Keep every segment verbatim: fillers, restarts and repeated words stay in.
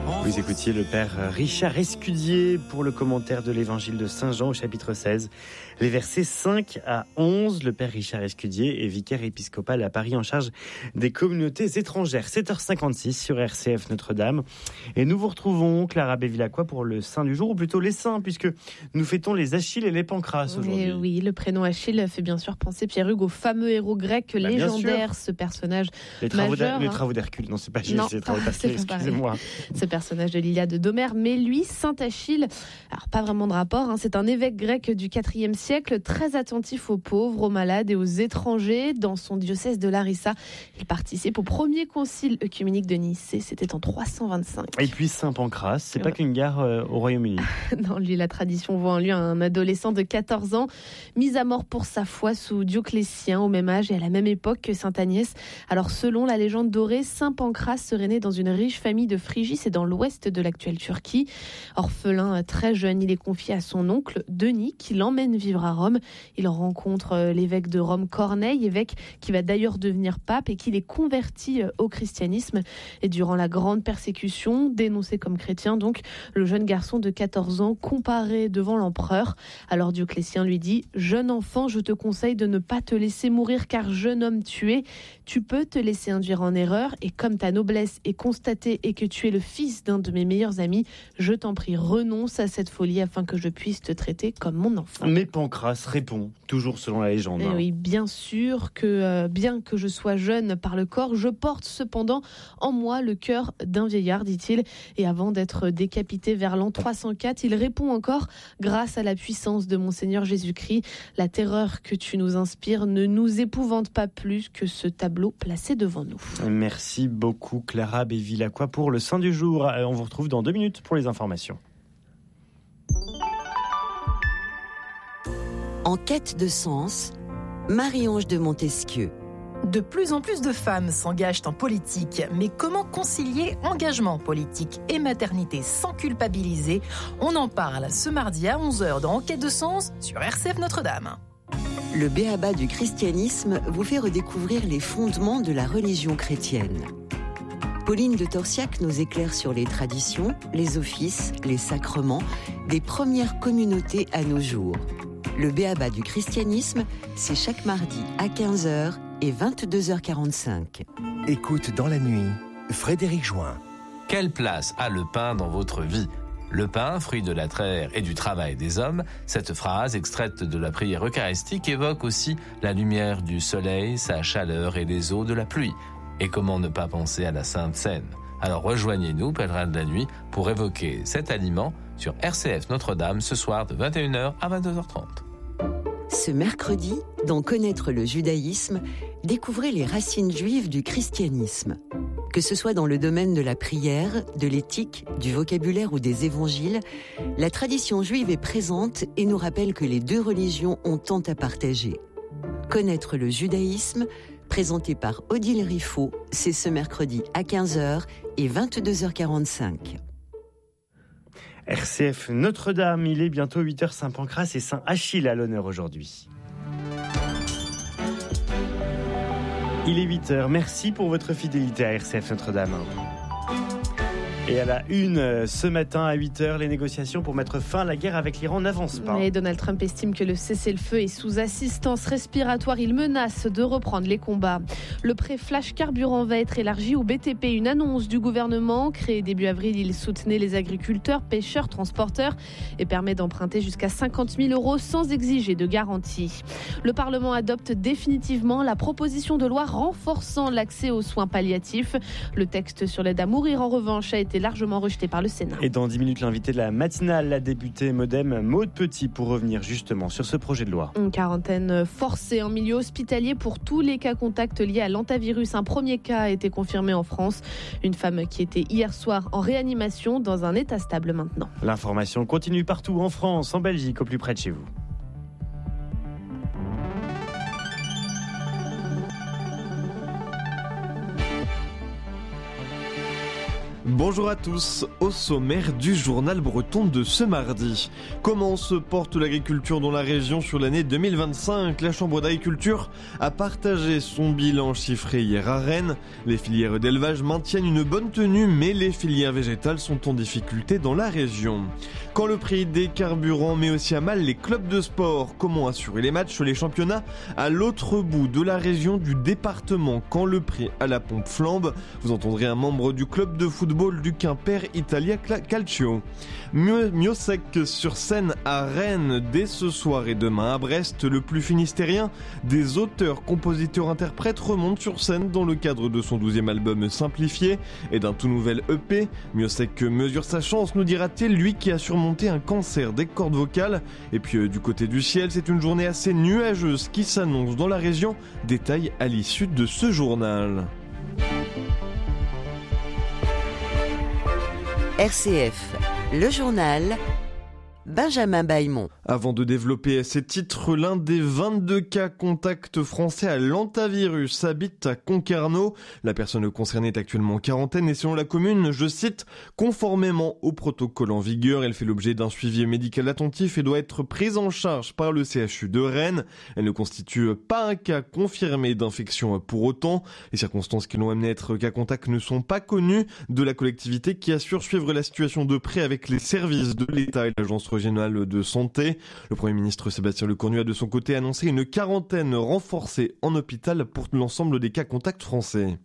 Vous écoutiez le père Richard Escudier pour le commentaire de l'évangile de Saint Jean au chapitre seize, les versets cinq à onze. Le père Richard Escudier est vicaire épiscopal à Paris en charge des communautés étrangères. sept heures cinquante-six sur R C F Notre-Dame. Et nous vous retrouvons, Clara Bévilacqua, pour le saint du jour, ou plutôt les saints, puisque nous fêtons les Achilles et les Pancraces aujourd'hui. Et oui, le prénom Achille fait bien sûr penser, Pierre-Hugues, au fameux héros grec bah, légendaire, ce personnage les travaux majeur. Les travaux d'Hercule, non, c'est pas juste, c'est les travaux d'Hercule, excusez-moi. Ce personnage de l'Iliade d'Homère, mais lui, saint Achille, alors pas vraiment de rapport, hein, c'est un évêque grec du quatrième siècle, très attentif aux pauvres, aux malades et aux étrangers. Dans son diocèse de Larissa, il participe au premier concile œcuménique de Nicée, c'était en trois cent vingt-cinq. Et puis saint Pancrace, c'est ouais. pas qu'une gare euh, au Royaume-Uni. Non, lui, la tradition voit en lui un adolescent de quatorze ans, mis à mort pour sa foi sous Dioclétien, au même âge et à la même époque que sainte Agnès. Alors, selon la légende dorée, saint Pancrace serait né dans une riche famille de Phrygie, c'est dans l'ouest de l'actuelle Turquie. Orphelin très jeune, il est confié à son oncle Denis, qui l'emmène vivre à Rome. Il rencontre l'évêque de Rome, Corneille, évêque qui va d'ailleurs devenir pape et qui les convertit au christianisme. Et durant la grande persécution, dénoncé comme chrétien, donc, le jeune garçon de quatorze ans comparé devant l'empereur. Alors Dioclétien lui dit « Jeune enfant, je te conseille de ne pas te laisser mourir car jeune homme tué, tu peux te laisser induire en erreur et comme ta noblesse est constatée et que tu es le fils d'un de mes meilleurs amis, je t'en prie, renonce à cette folie afin que je puisse te traiter comme mon enfant. » Mais Pancrace répond, toujours selon la légende. Et hein. oui, bien sûr que euh, bien que je sois jeune par le corps, je porte cependant en moi le cœur d'un vieillard, dit-il. Et avant d'être décapité vers l'an trois cent quatre, il répond encore « Grâce à la puissance de mon Seigneur Jésus-Christ, la terreur que tu nous inspires ne nous épouvante pas plus que ce tableau placé devant nous. » Merci beaucoup Clara Bévilacqua pour le Saint du jour. On vous retrouve dans deux minutes pour les informations. En quête de sens, Marie-Ange de Montesquieu. De plus en plus de femmes s'engagent en politique, mais comment concilier engagement politique et maternité sans culpabiliser ? On en parle ce mardi à onze heures dans Enquête de sens sur R C F Notre-Dame. Le b.a.-ba du christianisme vous fait redécouvrir les fondements de la religion chrétienne. Pauline de Torsiac nous éclaire sur les traditions, les offices, les sacrements des premières communautés à nos jours. Le b.a.-ba du christianisme, c'est chaque mardi à quinze heures et vingt-deux heures quarante-cinq. Écoute dans la nuit, Frédéric Join. Quelle place a le pain dans votre vie ? Le pain, fruit de la terre et du travail des hommes, cette phrase extraite de la prière eucharistique évoque aussi la lumière du soleil, sa chaleur et les eaux de la pluie. Et comment ne pas penser à la Sainte Seine ? Alors rejoignez-nous, pèlerins de la nuit, pour évoquer cet aliment sur R C F Notre-Dame ce soir de vingt et une heures à vingt-deux heures trente. Ce mercredi, dans Connaître le judaïsme, découvrez les racines juives du christianisme. Que ce soit dans le domaine de la prière, de l'éthique, du vocabulaire ou des évangiles, la tradition juive est présente et nous rappelle que les deux religions ont tant à partager. Connaître le judaïsme, présenté par Odile Riffaut, c'est ce mercredi à quinze heures et vingt-deux heures quarante-cinq. R C F Notre-Dame, il est bientôt huit heures, Saint Pancrace et Saint Achille à l'honneur aujourd'hui. Il est huit heures, merci pour votre fidélité à R C F Notre-Dame. Et à la une, ce matin à huit heures, les négociations pour mettre fin à la guerre avec l'Iran n'avancent pas. Mais Donald Trump estime que le cessez-le-feu est sous assistance respiratoire. Il menace de reprendre les combats. Le prêt flash carburant va être élargi au B T P. Une annonce du gouvernement. Créé début avril, il soutenait les agriculteurs, pêcheurs, transporteurs et permet d'emprunter jusqu'à cinquante mille euros sans exiger de garantie. Le Parlement adopte définitivement la proposition de loi renforçant l'accès aux soins palliatifs. Le texte sur l'aide à mourir, en revanche, a été largement rejeté par le Sénat. Et dans dix minutes, l'invité de la matinale, la députée Modem Maude Petit, pour revenir justement sur ce projet de loi. Une quarantaine forcée en milieu hospitalier pour tous les cas contacts liés à l'hantavirus. Un premier cas a été confirmé en France. Une femme qui était hier soir en réanimation dans un état stable maintenant. L'information continue partout en France, en Belgique, au plus près de chez vous. Bonjour à tous, au sommaire du journal breton de ce mardi. Comment se porte l'agriculture dans la région sur l'année deux mille vingt-cinq ? La Chambre d'agriculture a partagé son bilan chiffré hier à Rennes. Les filières d'élevage maintiennent une bonne tenue, mais les filières végétales sont en difficulté dans la région. Quand le prix des carburants met aussi à mal les clubs de sport, comment assurer les matchs, les championnats à l'autre bout de la région du département quand le prix à la pompe flambe? Vous entendrez un membre du club de football du Quimper Italia Calcio. Miossec sur scène à Rennes dès ce soir et demain à Brest. Le plus finistérien des auteurs, compositeurs, interprètes remonte sur scène dans le cadre de son douzième album Simplifié et d'un tout nouvel E P. Miossec mesure sa chance, nous dira-t-il, lui qui a surmonté un cancer des cordes vocales. Et puis euh, du côté du ciel, c'est une journée assez nuageuse qui s'annonce dans la région. Détail à l'issue de ce journal. R C F, le journal, Benjamin Bailmont. Avant de développer ces titres, l'un des vingt-deux cas contacts français à l'antavirus habite à Concarneau. La personne concernée est actuellement en quarantaine et selon la commune, je cite, conformément au protocole en vigueur, elle fait l'objet d'un suivi médical attentif et doit être prise en charge par le C H U de Rennes. Elle ne constitue pas un cas confirmé d'infection pour autant. Les circonstances qui l'ont amené à être cas contact ne sont pas connues de la collectivité qui assure suivre la situation de près avec les services de l'État et l'Agence régionale de santé. Le Premier ministre Sébastien Lecornu a de son côté annoncé une quarantaine renforcée en hôpital pour l'ensemble des cas contacts français.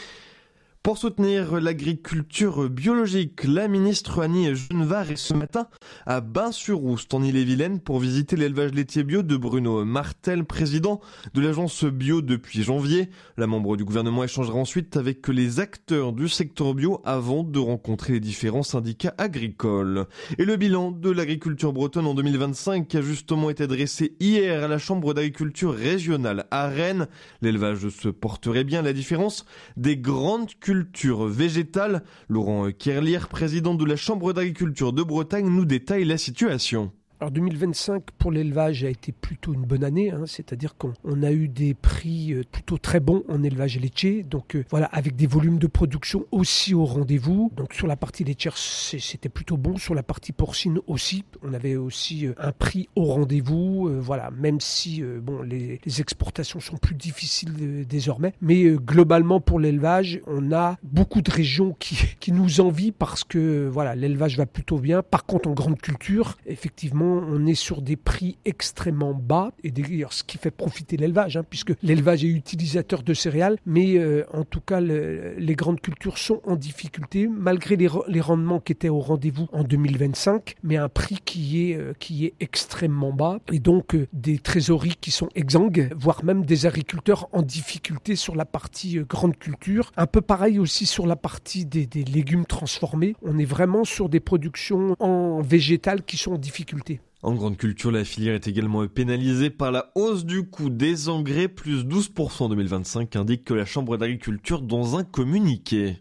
Pour soutenir l'agriculture biologique, la ministre Annie Genevard est ce matin à Bain-sur-Oust en Ille-et-Vilaine pour visiter l'élevage laitier bio de Bruno Martel, président de l'agence bio depuis janvier. La membre du gouvernement échangera ensuite avec les acteurs du secteur bio avant de rencontrer les différents syndicats agricoles. Et le bilan de l'agriculture bretonne en deux mille vingt-cinq a justement été dressé hier à la Chambre d'agriculture régionale à Rennes. L'élevage se porterait bien, la différence des grandes cultures Culture végétale. Laurent Kerlier, président de la Chambre d'agriculture de Bretagne, nous détaille la situation. Alors deux mille vingt-cinq pour l'élevage a été plutôt une bonne année, hein, c'est-à-dire qu'on on a eu des prix plutôt très bons en élevage laitier, donc euh, voilà, avec des volumes de production aussi au rendez-vous. Donc sur la partie laitière c'était plutôt bon, sur la partie porcine aussi, on avait aussi euh, un prix au rendez-vous, euh, voilà, même si euh, bon les, les exportations sont plus difficiles euh, désormais, mais euh, globalement pour l'élevage, on a beaucoup de régions qui, qui nous envient parce que euh, voilà, l'élevage va plutôt bien. Par contre en grande culture, effectivement, on est sur des prix extrêmement bas, et d'ailleurs ce qui fait profiter l'élevage, hein, puisque l'élevage est utilisateur de céréales, mais euh, en tout cas le, les grandes cultures sont en difficulté, malgré les, les rendements qui étaient au rendez-vous en deux mille vingt-cinq, mais un prix qui est, euh, qui est extrêmement bas, et donc euh, des trésoreries qui sont exsangues, voire même des agriculteurs en difficulté sur la partie euh, grande culture. Un peu pareil aussi sur la partie des, des légumes transformés, on est vraiment sur des productions en végétal qui sont en difficulté. En grande culture, la filière est également pénalisée par la hausse du coût des engrais, plus douze pour cent en deux mille vingt-cinq, indique que la Chambre d'agriculture dans un communiqué.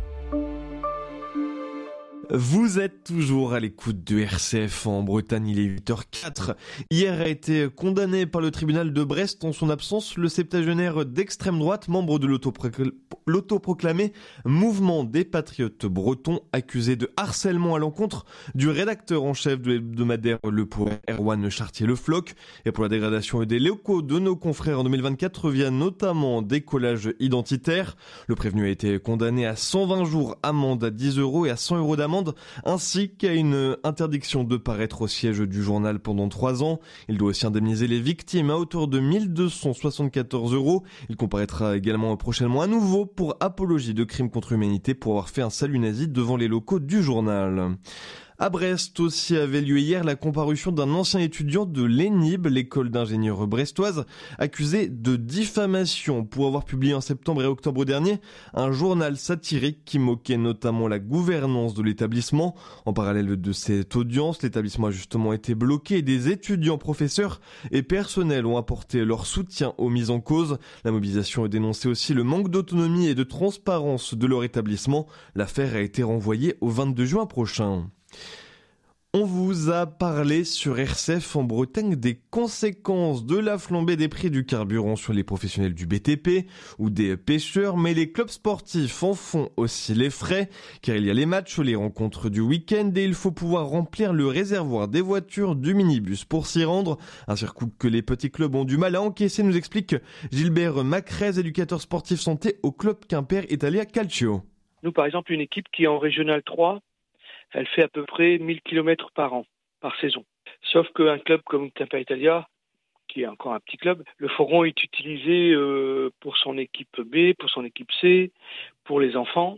Vous êtes toujours à l'écoute de R C F en Bretagne, il est huit heures quatre. Hier a été condamné par le tribunal de Brest en son absence le septagénaire d'extrême droite, membre de l'autoproclamé Mouvement des Patriotes Bretons, accusé de harcèlement à l'encontre du rédacteur en chef de l'hebdomadaire Le Poète, Erwan Chartier-Le Floch, et pour la dégradation des locaux de nos confrères en deux mille vingt-quatre via notamment des collages identitaires. Le prévenu a été condamné à cent vingt jours amende à dix euros et à cent euros d'amende, ainsi qu'à une interdiction de paraître au siège du journal pendant trois ans. Il doit aussi indemniser les victimes à hauteur de mille deux cent soixante-quatorze euros. Il comparaîtra également prochainement à nouveau pour apologie de crimes contre l'humanité pour avoir fait un salut nazi devant les locaux du journal. À Brest aussi avait lieu hier la comparution d'un ancien étudiant de l'E N I B, l'école d'ingénieurs brestoise, accusé de diffamation pour avoir publié en septembre et octobre dernier un journal satirique qui moquait notamment la gouvernance de l'établissement. En parallèle de cette audience, l'établissement a justement été bloqué et des étudiants, professeurs et personnels ont apporté leur soutien aux mises en cause. La mobilisation a dénoncé aussi le manque d'autonomie et de transparence de leur établissement. L'affaire a été renvoyée au vingt-deux juin prochain. On vous a parlé sur R C F en Bretagne des conséquences de la flambée des prix du carburant sur les professionnels du B T P ou des pêcheurs, mais les clubs sportifs en font aussi les frais, car il y a les matchs, les rencontres du week-end et il faut pouvoir remplir le réservoir des voitures du minibus pour s'y rendre. Un surcoût que les petits clubs ont du mal à encaisser, nous explique Gilbert Macrez, éducateur sportif santé au club Quimper Italia Calcio. Nous, par exemple, une équipe qui est en Régional trois, elle fait à peu près mille kilomètres par an, par saison. Sauf qu'un club comme Quimper Italia, qui est encore un petit club, le fourgon est utilisé euh, pour son équipe B, pour son équipe C, pour les enfants,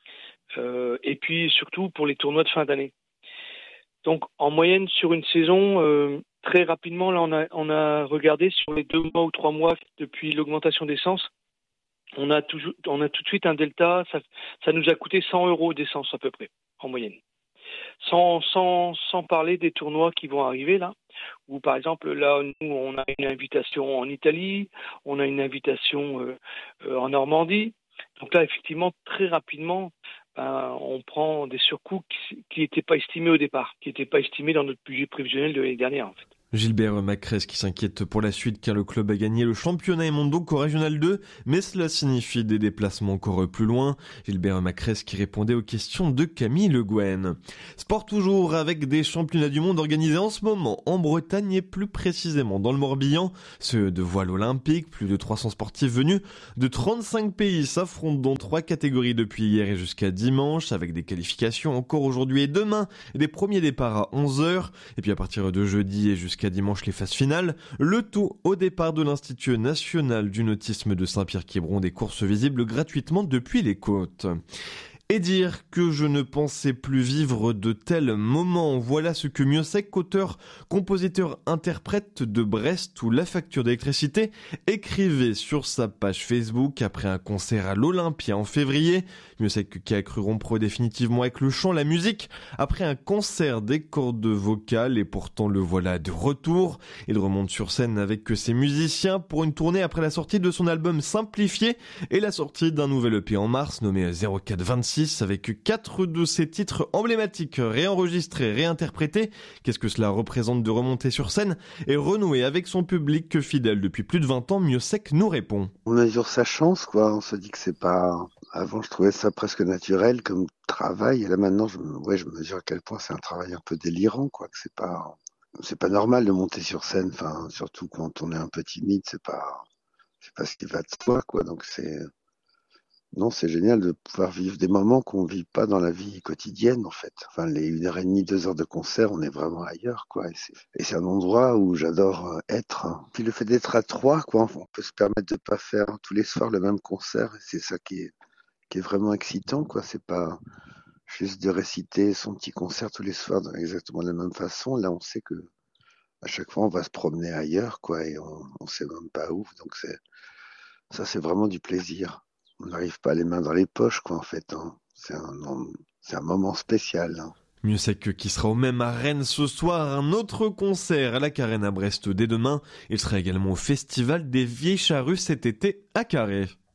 euh, et puis surtout pour les tournois de fin d'année. Donc en moyenne sur une saison, euh, très rapidement, là on a, on a regardé sur les deux mois ou trois mois depuis l'augmentation d'essence, on a, toujours, on a tout de suite un delta, ça, ça nous a coûté cent euros d'essence à peu près, en moyenne. Sans, sans, sans parler des tournois qui vont arriver là, où par exemple là nous on a une invitation en Italie, on a une invitation euh, euh, en Normandie, donc là effectivement très rapidement ben, on prend des surcoûts qui n'étaient pas estimés au départ, qui n'étaient pas estimés dans notre budget prévisionnel de l'année dernière en fait. Gilbert Macrez qui s'inquiète pour la suite car le club a gagné le championnat et monte donc au Régional deux, mais cela signifie des déplacements encore plus loin. Gilbert Macrez qui répondait aux questions de Camille Le Guen. Sport toujours avec des championnats du monde organisés en ce moment en Bretagne et plus précisément dans le Morbihan. Ceux de voile olympique, plus de trois cents sportifs venus de trente-cinq pays s'affrontent dans trois catégories depuis hier et jusqu'à dimanche avec des qualifications encore aujourd'hui et demain et des premiers départs à onze heures et puis à partir de jeudi et jusqu'à dimanche les phases finales, le tout au départ de l'Institut national du nautisme de Saint-Pierre-Quiberon, des courses visibles gratuitement depuis les côtes. Et dire que je ne pensais plus vivre de tels moments. Voilà ce que Miossec, auteur, compositeur, interprète de Brest ou La facture d'électricité, écrivait sur sa page Facebook après un concert à l'Olympia en février. Miossec qui a cru rompre définitivement avec le chant, la musique, après un concert des cordes vocales et pourtant le voilà de retour. Il remonte sur scène avec ses musiciens pour une tournée après la sortie de son album Simplifié et la sortie d'un nouvel E P en mars nommé zéro quatre vingt-six avec quatre de ses titres emblématiques réenregistrés, réinterprétés. Qu'est-ce que cela représente de remonter sur scène et renouer avec son public fidèle depuis plus de vingt ans? Miossec nous répond. On mesure sa chance, quoi. On se dit que c'est pas... Avant, je trouvais ça presque naturel comme travail. Et là, maintenant, je, ouais, je mesure à quel point c'est un travail un peu délirant, quoi. Que c'est pas, c'est pas normal de monter sur scène. Enfin, surtout quand on est un peu timide, c'est pas, c'est pas ce qui va de soi, quoi. Donc c'est, non, c'est génial de pouvoir vivre des moments qu'on vit pas dans la vie quotidienne, en fait. Enfin, les une heure et demie, deux heures de concert, on est vraiment ailleurs, quoi. Et c'est, et c'est un endroit où j'adore être. Puis le fait d'être à trois, quoi, on peut se permettre de pas faire tous les soirs le même concert. Et c'est ça qui est, qui est vraiment excitant, quoi. C'est pas juste de réciter son petit concert tous les soirs de exactement de la même façon. Là, on sait que à chaque fois, on va se promener ailleurs, quoi, et on, on sait même pas où. Donc c'est, ça, c'est vraiment du plaisir. On n'arrive pas les mains dans les poches, quoi, en fait. Hein. C'est un, c'est un moment spécial. Hein. Miossec qui sera au même à Rennes ce soir, un autre concert à la Carène à Brest dès demain. Il sera également au Festival des Vieilles Charrues cet été à Carré.